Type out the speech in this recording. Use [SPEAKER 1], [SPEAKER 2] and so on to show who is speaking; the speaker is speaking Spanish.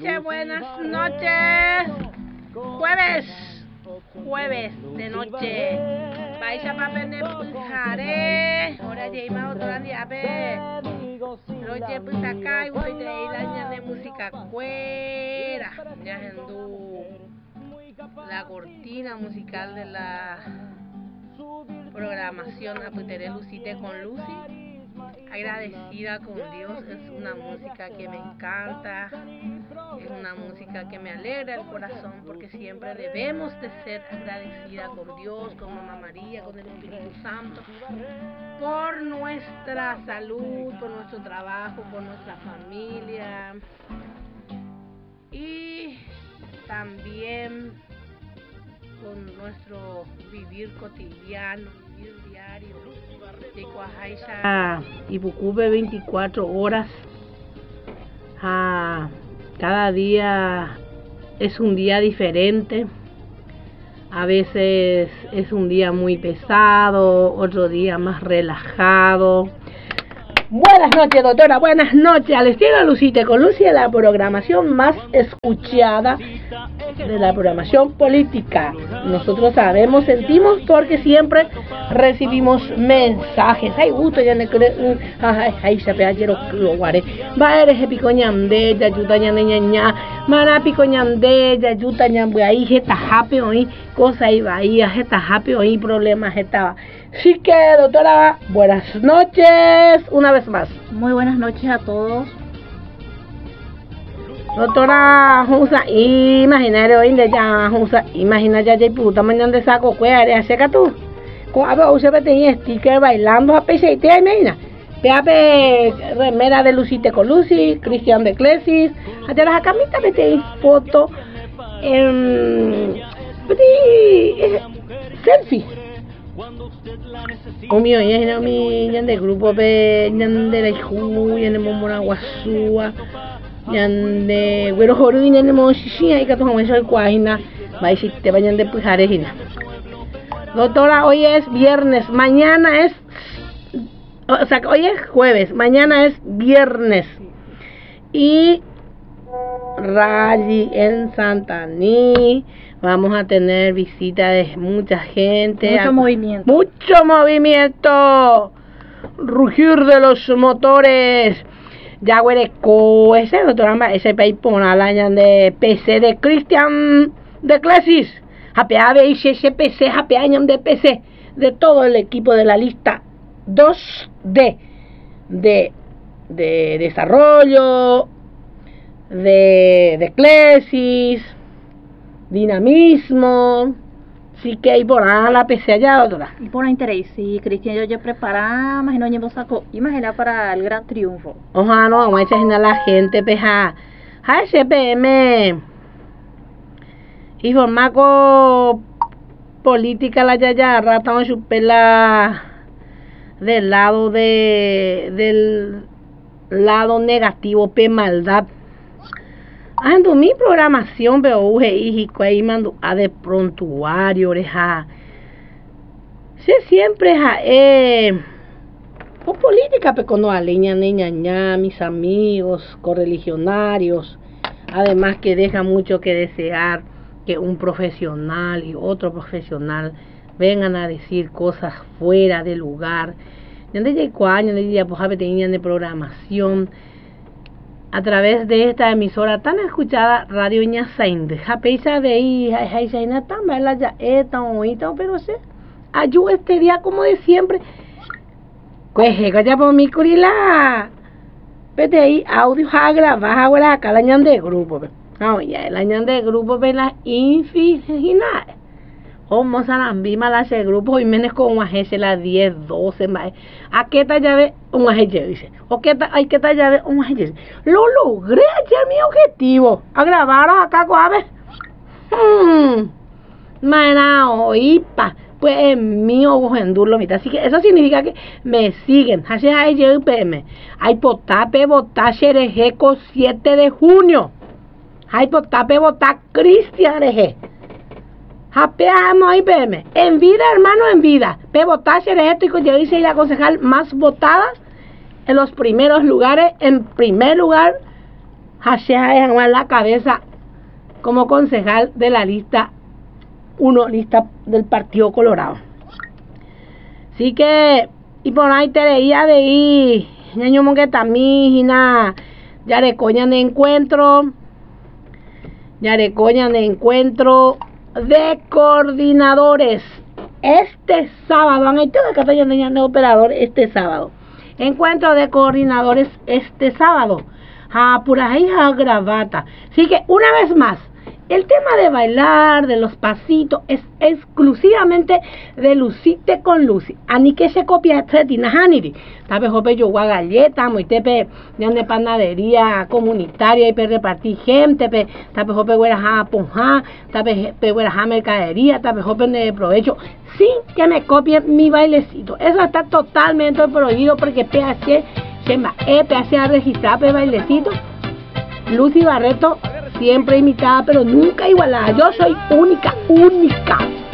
[SPEAKER 1] noches, buenas noches. Jueves de noche. Vais a papene pujare. Ahora ya ima otra día pe. Noche pusaka y voy de ir de música fuera. Ya hendu la cortina musical de la programación Aputere Lucite con Lucy. Agradecida con Dios, es una música que me encanta, es una música que me alegra el corazón, porque siempre debemos de ser agradecida con Dios, con Mamá María, con el Espíritu Santo, por nuestra salud, por nuestro trabajo, por nuestra familia y también con nuestro vivir cotidiano, vivir diario. Y Bucube 24 horas. Cada día es un día diferente. A veces es un día muy pesado, otro día más relajado. Buenas noches, doctora, buenas noches. Al estilo Lucite con Lucy, la programación más escuchada de la programación política. Nosotros sabemos, sentimos, porque siempre recibimos mensajes. Ay, gusto ya ne cree. Ay, se pega quiero lo guare. Va eres picoñande, ya yuta ña ña. Mara picoñande, ya yuta ña ahí jeta happy hoy, cosa iba ahí, jeta happy hoy, problemas estaba. Así que, doctora, buenas noches una vez más.
[SPEAKER 2] Muy buenas noches a todos.
[SPEAKER 1] Doctora, imaginario de ya, imagina ya puta mañana de saco cuere, acerca tú. Con a usted tenía sticker bailando a PC y imagina. Peape remera de Lucite con Lucy, Cristian de Clesis, allá las camita vete foto selfie. Omio ya mi de grupo de la Iju, ya de Momora Guasúa. Yande güero joru yande monshishia y cato el cuajina va si te vayan de pujarejina. Doctora, hoy es viernes, mañana es, o sea, hoy es jueves, mañana es viernes y Rayi en Santaní vamos a tener visita de mucha gente, mucho movimiento, rugir de los motores. Ya huereco ese doctor ese país pona la de PC de Cristian de Clesis. Japea veis ese PC, japea de PC de todo el equipo de la lista 2D de desarrollo de Clesis, dinamismo. Sí que hay por la PC allá, doctora.
[SPEAKER 2] Y por interés, sí, Cristian, yo prepara, imagino, yo saco, imagina para el gran triunfo.
[SPEAKER 1] Ojalá no, vamos a echar a la gente, peja. HPM. Y formaco política la yaya, rata, vamos a chupela del lado del lado negativo, pe maldad. Ando mi programación veo y ahí mando a de prontuario oreja. Se siempre por política pecono a leña ña mis amigos correligionarios, además que deja mucho que desear que un profesional y otro profesional vengan a decir cosas fuera de lugar. Yande ya pues de programación a través de esta emisora tan escuchada, Radio Ñasainde. Japeisa de ahí, Jaina tan bala ya oíta, pero se ayuda este día como de siempre. Pues ya por mi curila. Vete ahí, audio a grabar ahora acá la ñan de grupo. No, ya la ñan de grupo ve la infinidad. Como Sarambima la hace grupo y menos con una gente la 10, 12 más. ¿A qué talla de una gente dice? ¿O qué hay que talla de una gente? Lo logré ayer mi objetivo. A grabar acá con ave. Mana oipa. Pues es mío endurlo mitad. Así que eso significa que me siguen. Así es ahí PM. Hay potape botar Xerejeco 7 de junio. Hay potape botar Cristian Eje. Japeamos ahí, PM. En vida, hermano, en vida. P. Botache, esto y yo hice la concejal más votadas en los primeros lugares. En primer lugar, Hashea en la cabeza como concejal de la lista 1, lista del Partido Colorado. Así que, y por ahí te leía de ahí, ñaño monguetamí, ya recoñan de encuentro de coordinadores. Este sábado, van a ir todos que de operador este sábado. Encuentro de coordinadores este sábado. Por ahí gravata. Así que una vez más, el tema de bailar, de los pasitos, es exclusivamente de Lucite con Lucy. Ani que se copia Tretina Haniri. Tape jope yo galleta, moitepe de panadería comunitaria y pe repartir gente, tape jope huera ponja, tape huera mercadería, tape jope de provecho, sin que me copien mi bailecito. Eso está totalmente prohibido porque PH a registrar pe bailecito. Lucy Barreto siempre imitada, pero nunca igualada. Yo soy única.